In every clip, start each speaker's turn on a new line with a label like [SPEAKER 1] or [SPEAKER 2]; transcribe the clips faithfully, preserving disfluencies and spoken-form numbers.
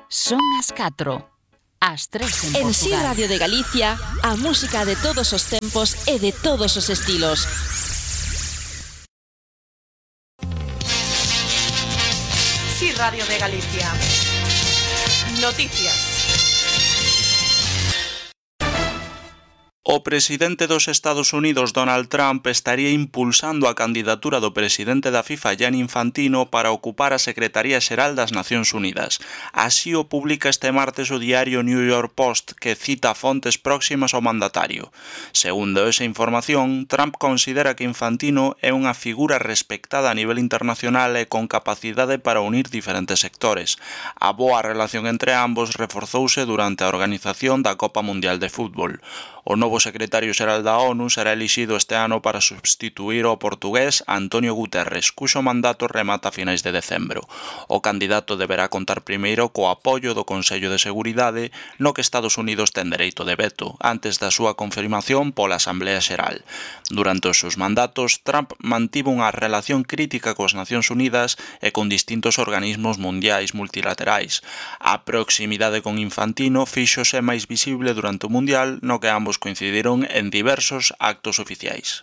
[SPEAKER 1] Son as catro, as tres en
[SPEAKER 2] En
[SPEAKER 1] Portugal.
[SPEAKER 2] Si Radio de Galicia, a música de todos os tempos e de todos os estilos.
[SPEAKER 3] Si Radio de Galicia. Noticias.
[SPEAKER 4] O presidente dos Estados Unidos, Donald Trump, estaría impulsando a candidatura do presidente da FIFA, Gianni Infantino, para ocupar a Secretaría Xeral das Nacións Unidas. Así o publica este martes o diario New York Post, que cita fontes próximas ao mandatario. Segundo esa información, Trump considera que Infantino é unha figura respectada a nivel internacional e con capacidade para unir diferentes sectores. A boa relación entre ambos reforzouse durante a organización da Copa Mundial de Fútbol. O novo secretario xeral da ONU será elixido este ano para substituir ao portugués António Guterres, cuxo mandato remata a finais de decembro. O candidato deberá contar primeiro co apoio do Consello de Seguridade, no que Estados Unidos ten dereito de veto, antes da súa confirmación pola Asamblea Xeral. Durante os seus mandatos, Trump mantivo unha relación crítica coas Nacións Unidas e con distintos organismos mundiais multilaterais. A proximidade con Infantino fíxose máis visible durante o Mundial, no que ambos coincidiron en diversos actos oficiais.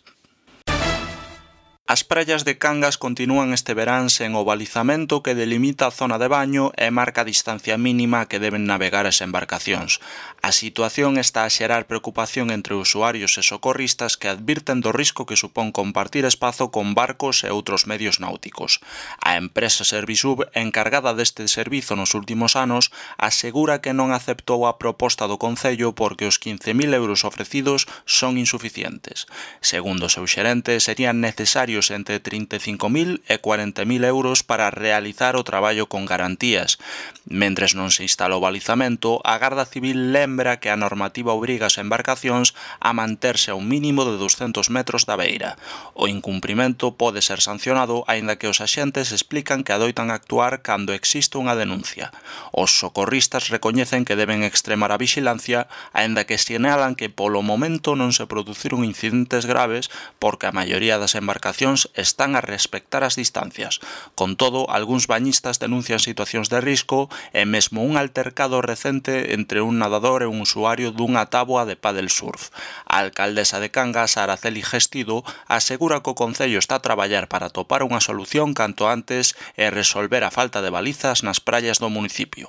[SPEAKER 4] As praias de Cangas continúan este verán sen o balizamento que delimita a zona de baño e marca a distancia mínima que deben navegar as embarcacións. A situación está a xerar preocupación entre usuarios e socorristas que advirten do risco que supón compartir espazo con barcos e outros medios náuticos. A empresa Servisub, encargada deste servizo nos últimos anos, asegura que non aceptou a proposta do Concello porque os quince mil euros ofrecidos son insuficientes. Segundo o seu xerente, serían necesarios entre trinta e cinco mil e cuarenta mil euros para realizar o traballo con garantías. Mentres non se instala o balizamento, a Garda Civil lembra que a normativa obriga as embarcacións a manterse a un mínimo de douscentos metros da beira. O incumprimento pode ser sancionado, aínda que os axentes explican que adoitan actuar cando existe unha denuncia. Os socorristas recoñecen que deben extremar a vixilancia, aínda que sinalan que polo momento non se produciron incidentes graves porque a maioría das embarcacións están a respectar as distancias. Con todo, algúns bañistas denuncian situacións de risco e mesmo un altercado recente entre un nadador e un usuario dunha táboa de pádel surf. A alcaldesa de Cangas, Araceli Gestido, asegura que o Concello está a traballar para atopar unha solución canto antes e resolver a falta de balizas nas praias do municipio.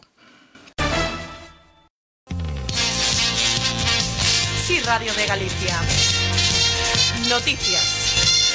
[SPEAKER 3] Si Radio de Galicia. Noticias.